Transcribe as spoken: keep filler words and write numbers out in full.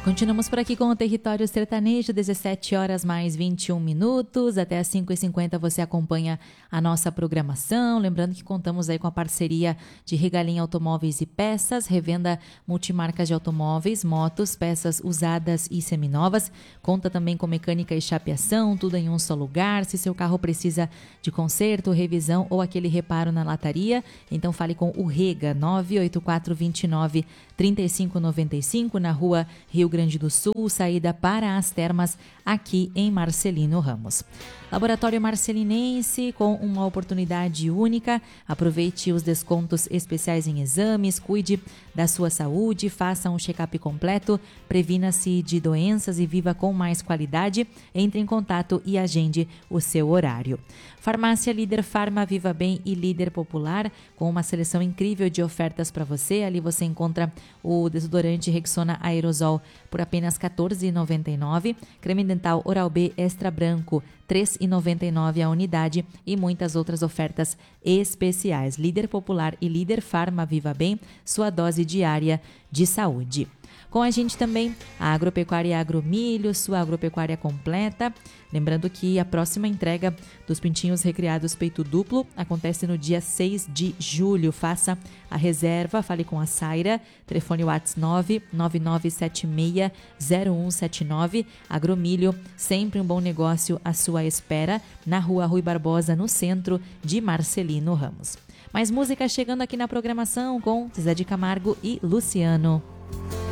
Continuamos por aqui com o Território Sertanejo, dezessete horas mais vinte e um minutos, até às cinco e cinquenta você acompanha a nossa programação, lembrando que contamos aí com a parceria de Regalim Automóveis e Peças, revenda multimarcas de automóveis, motos, peças usadas e seminovas, conta também com mecânica e chapeação, tudo em um só lugar. Se seu carro precisa de conserto, revisão ou aquele reparo na lataria, então fale com o Rega, nove oito quatro dois nove, três cinco nove cinco, na rua Rio Grande do Sul, saída para as Termas, aqui em Marcelino Ramos. Laboratório Marcelinense, com uma oportunidade única. Aproveite os descontos especiais em exames, cuide da sua saúde, faça um check-up completo, previna-se de doenças e viva com mais qualidade. Entre em contato e agende o seu horário. Farmácia Líder Farma, Viva Bem e Líder Popular, com uma seleção incrível de ofertas para você. Ali você encontra o desodorante Rexona Aerosol por apenas quatorze reais e noventa e nove centavos, creme dental Oral-B Extra Branco três reais e noventa e nove centavos a unidade e muitas outras ofertas especiais. Líder Popular e Líder Farma Viva Bem, sua dose diária de saúde. Com a gente também a Agropecuária Agromilho, sua agropecuária completa. Lembrando que a próxima entrega dos pintinhos recriados peito duplo acontece no dia seis de julho. Faça a reserva, fale com a Saira, telefone WhatsApp nove nove nove sete seis zero um sete nove. Agromilho, sempre um bom negócio à sua espera, na rua Rui Barbosa, no centro de Marcelino Ramos. Mais música chegando aqui na programação com Zé de Camargo e Luciano.